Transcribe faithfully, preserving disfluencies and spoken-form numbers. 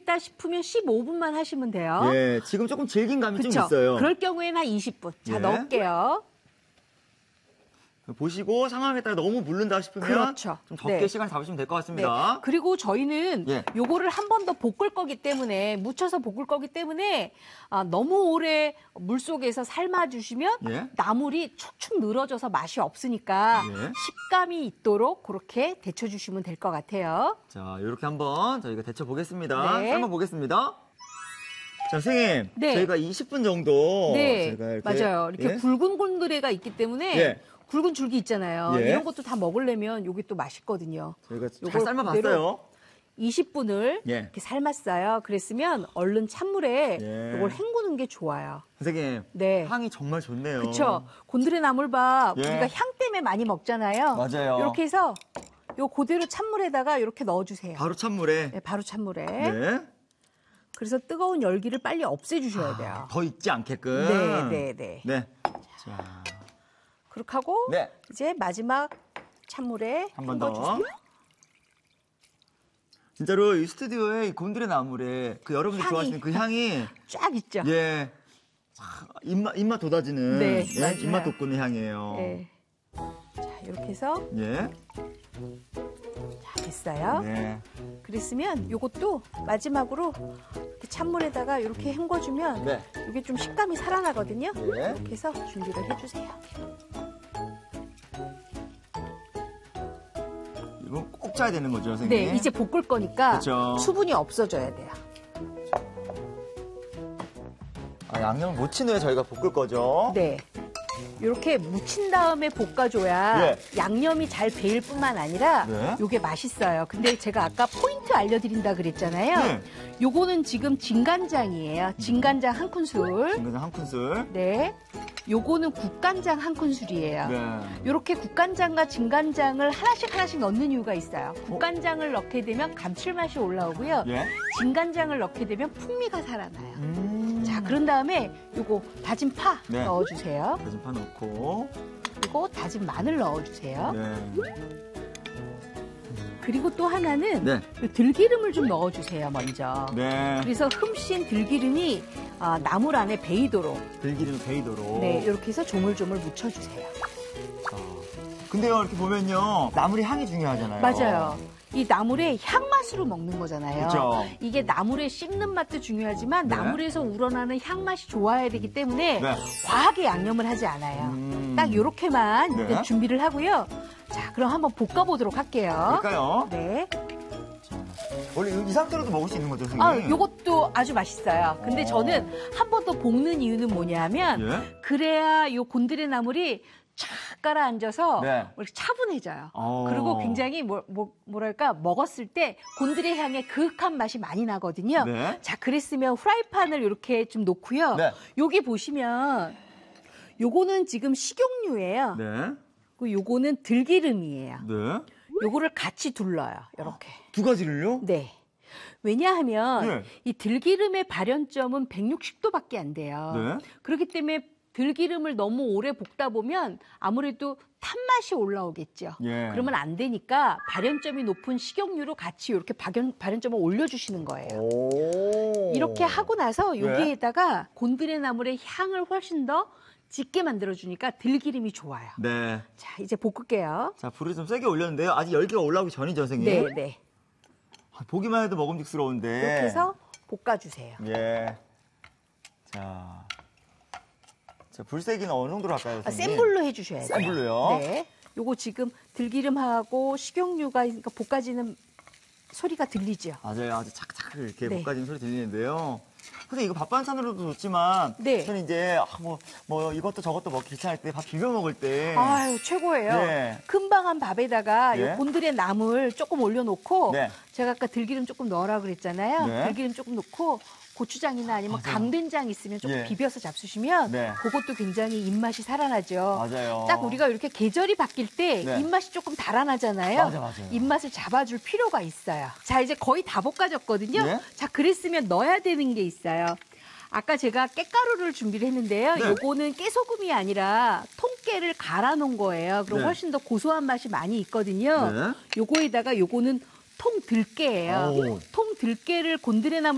되겠다 싶으면 십오 분만 하시면 돼요. 예, 지금 조금 질긴 감이 그쵸? 좀 있어요. 그럴 경우에는 한 이십 분. 자, 예. 넣을게요. 보시고 상황에 따라 너무 물른다 싶으면 그렇죠. 좀 적게 네. 시간 잡으시면 될 것 네. 같습니다. 그리고 저희는 예. 요거를 한 번 더 볶을 거기 때문에 묻혀서 볶을 거기 때문에 아, 너무 오래 물속에서 삶아주시면 예. 나물이 축축 늘어져서 맛이 없으니까 예. 식감이 있도록 그렇게 데쳐주시면 될 것 같아요. 자, 이렇게 한번 저희가 데쳐 보겠습니다. 네. 삶아 보겠습니다. 자, 선생님, 네. 저희가 이십 분 정도 네, 제가 이렇게, 맞아요. 이렇게 예? 굵은 곤드레가 있기 때문에 예. 굵은 줄기 있잖아요. 예. 이런 것도 다 먹으려면 이게 또 맛있거든요. 저희가 잘 요걸 삶아봤어요. 그대로 이십 분을 예. 이렇게 삶았어요. 그랬으면 얼른 찬물에 예. 이걸 헹구는 게 좋아요. 선생님, 네. 향이 정말 좋네요. 그렇죠. 곤드레 나물밥 예. 우리가 향 때문에 많이 먹잖아요. 맞아요. 이렇게 해서 요 그대로 찬물에다가 이렇게 넣어주세요. 바로 찬물에. 네, 바로 찬물에. 네. 그래서 뜨거운 열기를 빨리 없애주셔야 돼요. 더 익지 않게끔. 네, 네, 네. 네. 자, 그렇게 하고 네. 이제 마지막 찬물에 한 번 더. 헹궈주세요. 진짜로 이 스튜디오에 이 곤드레 나물에 그 여러분들 향이. 좋아하시는 그 향이 쫙 있죠. 예. 자, 입맛 입맛 돋아지는 네, 예? 맞아요. 입맛 돋구는 향이에요. 네. 자, 이렇게 해서 예. 자, 됐어요. 네. 그랬으면 요것도 마지막으로 이렇게 찬물에다가 이렇게 헹궈주면 네. 이게 좀 식감이 살아나거든요. 네. 이렇게 해서 준비를 해주세요. 이거 꼭 짜야 되는 거죠, 선생님? 네, 이제 볶을 거니까 그쵸. 수분이 없어져야 돼요. 아, 양념을 못 치네요. 저희가 볶을 거죠. 네. 이렇게 묻힌 다음에 볶아줘야 예. 양념이 잘 배일 뿐만 아니라 네. 요게 맛있어요. 근데 제가 아까 포인트 알려드린다 그랬잖아요. 네. 요거는 지금 진간장이에요. 진간장 한 큰술. 진간장 한 큰술. 네. 요거는 국간장 한 큰술이에요. 네. 이렇게 국간장과 진간장을 하나씩 하나씩 넣는 이유가 있어요. 국간장을 넣게 되면 감칠맛이 올라오고요. 예. 진간장을 넣게 되면 풍미가 살아나요. 음. 자, 그런 다음에 요거 다진 파 네. 넣어주세요. 다진 파 넣고. 그리고 다진 마늘 넣어주세요. 네. 그리고 또 하나는 네. 요 들기름을 좀 넣어주세요, 먼저. 네. 그래서 흠씬 들기름이 아, 나물 안에 배이도록 들기름 베이도록. 네, 이렇게 해서 조물조물 묻혀주세요. 자. 근데요, 이렇게 보면요. 나물이 향이 중요하잖아요. 맞아요. 이 나물의 향맛으로 먹는 거잖아요. 그쵸. 이게 나물의 씹는 맛도 중요하지만 네. 나물에서 우러나는 향맛이 좋아야 되기 때문에 네. 과하게 양념을 하지 않아요. 음. 딱 이렇게만 네. 일단 준비를 하고요. 자, 그럼 한번 볶아보도록 할게요. 그럴까요? 네. 원래 이 상태로도 먹을 수 있는 거죠, 선생님? 아, 요것도 아주 맛있어요. 근데 저는 한 번 더 볶는 이유는 뭐냐면 예? 그래야 요 곤드레 나물이 쫙 깔아앉아서 네. 이렇게 차분해져요. 어. 그리고 굉장히 뭐, 뭐, 뭐랄까 먹었을 때 곤드레 향의 그윽한 맛이 많이 나거든요. 네. 자, 그랬으면 후라이팬을 이렇게 좀 놓고요. 네. 여기 보시면 요거는 지금 식용유예요. 네. 그리고 요거는 들기름이에요. 네. 요거를 같이 둘러요. 이렇게. 두 가지를요? 네. 왜냐하면 네. 이 들기름의 발연점은 백육십 도밖에 안 돼요. 네. 그렇기 때문에 들기름을 너무 오래 볶다 보면 아무래도 탄맛이 올라오겠죠. 예. 그러면 안 되니까 발연점이 높은 식용유로 같이 이렇게 발연, 발연점을 올려주시는 거예요. 오. 이렇게 하고 나서 네. 여기에다가 곤드레 나물의 향을 훨씬 더 짙게 만들어주니까 들기름이 좋아요. 네. 자, 이제 볶을게요. 자, 불을 좀 세게 올렸는데요. 아직 열기가 올라오기 전이죠, 선생님? 네, 네. 아, 보기만 해도 먹음직스러운데. 이렇게 해서 볶아주세요. 예. 자. 자, 불 세기는 어느 정도로 할까요, 아, 선생님? 센 불로 해주셔야 돼요. 센 불로요? 네. 요거 지금 들기름하고 식용유가 그러니까 볶아지는 소리가 들리죠? 맞아요. 아주 착착 이렇게 네. 볶아지는 소리 들리는데요. 선생님, 이거 밥 반찬으로도 좋지만. 네. 저는 이제, 아, 뭐, 뭐, 이것도 저것도 먹기 귀찮을 때 밥 비벼 먹을 때. 아유, 최고예요. 네. 금방한 밥에다가 네. 요 곤드레 나물 조금 올려놓고 네. 제가 아까 들기름 조금 넣으라 그랬잖아요. 네. 들기름 조금 넣고 고추장이나 아니면 맞아요. 강된장 있으면 조금 예. 비벼서 잡수시면 네. 그것도 굉장히 입맛이 살아나죠. 맞아요. 딱 우리가 이렇게 계절이 바뀔 때 네. 입맛이 조금 달아나잖아요. 맞아, 맞아요. 입맛을 잡아줄 필요가 있어요. 자, 이제 거의 다 볶아졌거든요. 네. 자, 그랬으면 넣어야 되는 게 있어요. 아까 제가 깨가루를 준비를 했는데요. 네. 요거는 깨소금이 아니라 통깨를 갈아 놓은 거예요. 그럼 네. 훨씬 더 고소한 맛이 많이 있거든요. 네. 요거에다가 요거는 통 들깨예요. 오. 통 들깨를 곤드레 나물